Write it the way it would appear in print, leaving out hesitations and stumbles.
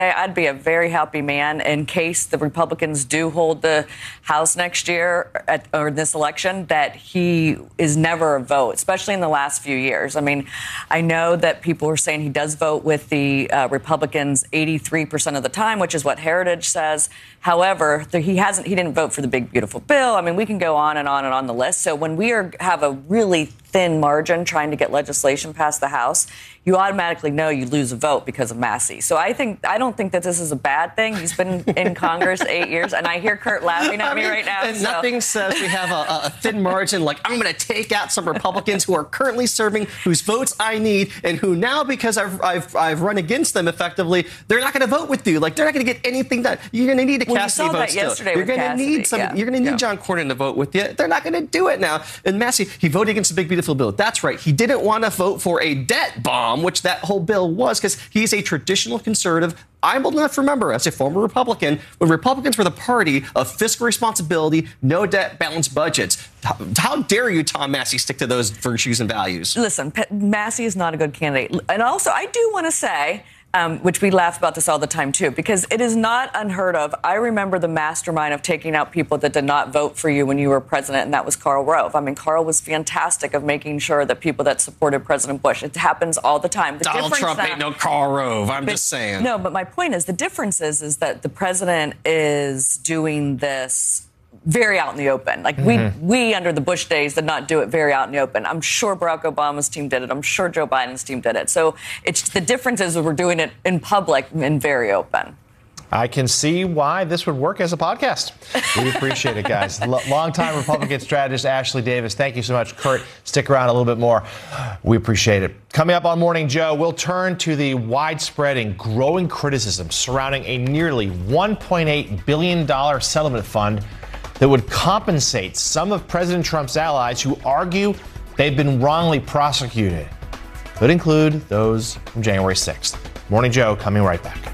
I'd be a very happy man in case the Republicans do hold the House next year or this election, that he is never a vote, especially in the last few years. I mean, I know that people are saying he does vote with the Republicans 83% of the time, which is what Heritage says. However, he didn't vote for the big, beautiful bill. I mean, we can go on and on the list. So when we have a really thin margin trying to get legislation past the House, you automatically know you lose a vote because of Massey. So I don't think that this is a bad thing. He's been in Congress 8 years, and I hear Kurt laughing at me right now. And nothing says we have a thin margin like I'm going to take out some Republicans who are currently serving, whose votes I need, and who now, because I've run against them effectively, they're not going to vote with you. Like, they're not going to get anything done. You're going to need a Cassidy vote still. You're going to need You're going to need John Cornyn to vote with you. They're not going to do it now. And Massey, he voted against the big, beautiful bill. That's right. He didn't want to vote for a debt bomb, which that whole bill was, because he's a traditional conservative. I'm old enough to remember, as a former Republican, when Republicans were the party of fiscal responsibility, no debt, balanced budgets. How dare you, Tom Massey, stick to those virtues and values? Listen, Massey is not a good candidate. And also, I do want to say, which we laugh about this all the time, too, because it is not unheard of. I remember the mastermind of taking out people that did not vote for you when you were president, and that was Karl Rove. I mean, Karl was fantastic of making sure that people that supported President Bush, it happens all the time. Donald Trump ain't no Karl Rove. I'm just saying. No, but my point is, the difference is that the president is doing this very out in the open. Like, we under the Bush days did not do it very out in the open. I'm sure Barack Obama's team did it. I'm sure Joe Biden's team did it. So the difference is that we're doing it in public and very open. I can see why this would work as a podcast. We appreciate it, guys. Longtime Republican strategist Ashley Davis, thank you so much. Kurt, stick around a little bit more. We appreciate it. Coming up on Morning Joe, we'll turn to the widespread and growing criticism surrounding a nearly $1.8 billion settlement fund that would compensate some of President Trump's allies who argue they've been wrongly prosecuted. Could include those from January 6th. Morning Joe coming right back.